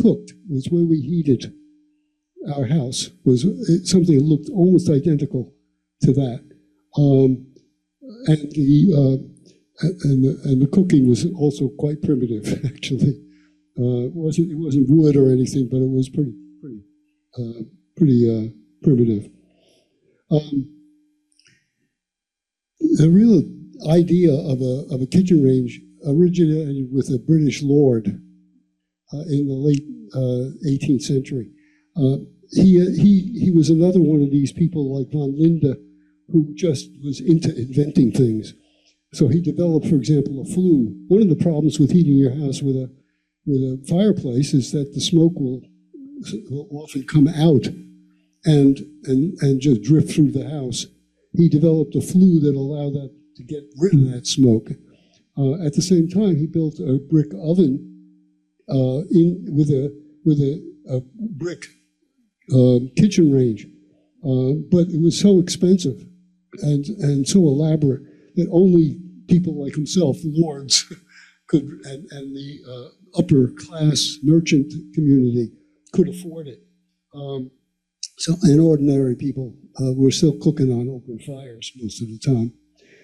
cooked was where we heated our house, was something that looked almost identical to that. And the cooking was also quite primitive, actually. It wasn't wood or anything, but it was pretty primitive. The real idea of a kitchen range originated with a British lord in the late 18th century. He was another one of these people like von Linde who just was into inventing things. So he developed, for example, a flue. One of the problems with heating your house with a fireplace is that the smoke will often come out and just drift through the house. He developed a flue that allowed that to get rid of that smoke. At the same time, he built a brick oven with a brick kitchen range, but it was so expensive and so elaborate that only people like himself, lords, could and the upper class merchant community could afford it. And ordinary people were still cooking on open fires most of the time.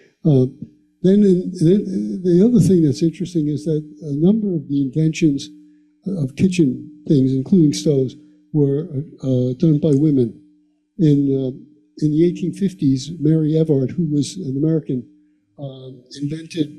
Then the other thing that's interesting is that a number of the inventions of kitchen things, including stoves, were done by women. In the 1850s, Mary Evart, who was an American, invented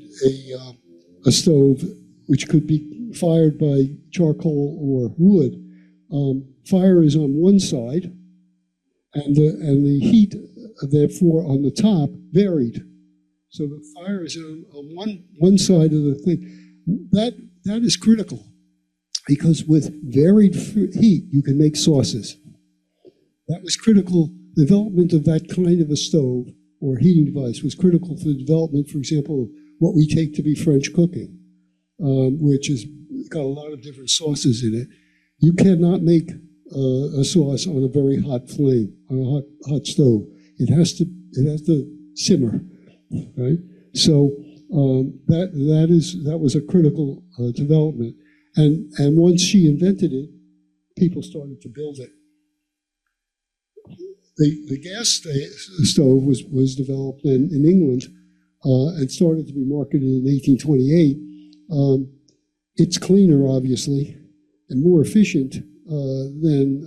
a stove which could be fired by charcoal or wood. Fire is on one side, and the heat, therefore, on the top varied. So the fire is on one side of the thing. That is critical, because with varied heat, you can make sauces. That was critical. The development of that kind of a stove or heating device was critical for the development, for example, of what we take to be French cooking, which has got a lot of different sauces in it. You cannot make a sauce on a very hot flame, on a hot stove. It has to simmer, right? So that was a critical development. And once she invented it, people started to build it. The gas stove was developed in England and started to be marketed in 1828. It's cleaner, obviously, and more efficient than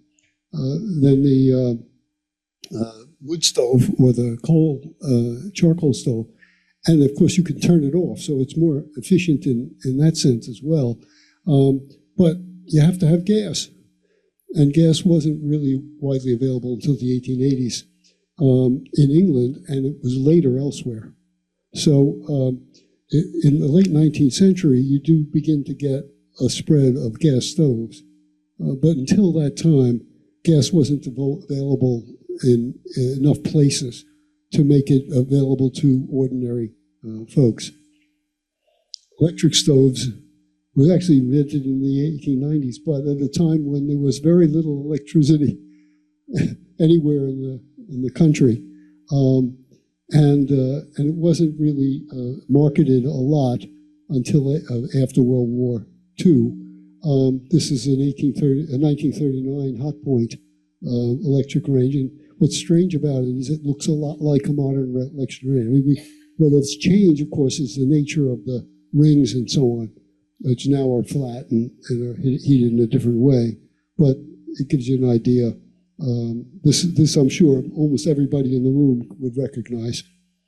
the wood stove or the charcoal stove. And of course, you can turn it off, so it's more efficient in that sense as well. But you have to have gas. And gas wasn't really widely available until the 1880s in England, and it was later elsewhere. So in the late 19th century, you do begin to get a spread of gas stoves. But until that time, gas wasn't available in enough places to make it available to ordinary folks. Electric stoves was actually invented in the 1890s, but at a time when there was very little electricity anywhere in the country, and it wasn't really marketed a lot until after World War II. This is a 1939 Hot Point electric range, and what's strange about it is it looks a lot like a modern electric range. I mean, what has changed, of course, is the nature of the rings and so on, which now are flat and are heated in a different way. But it gives you an idea. This I'm sure almost everybody in the room would recognize.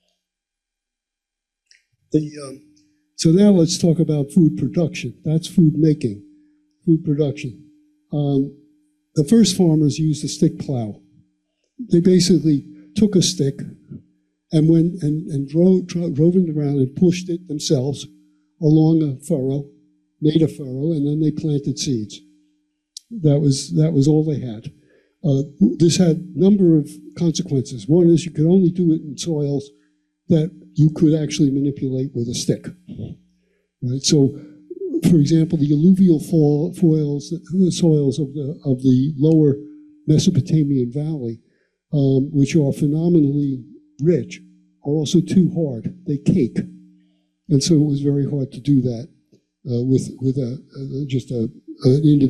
So now let's talk about food production. That's food making, food production. The first farmers used a stick plow. They basically took a stick and went and drove it around and pushed it themselves along a furrow, made a furrow, and then they planted seeds. That was all they had. This had a number of consequences. One is you could only do it in soils that you could actually manipulate with a stick. Right? So, for example, the alluvial soils of the lower Mesopotamian valley, which are phenomenally rich, are also too hard. They cake. And so it was very hard to do that with just an individual.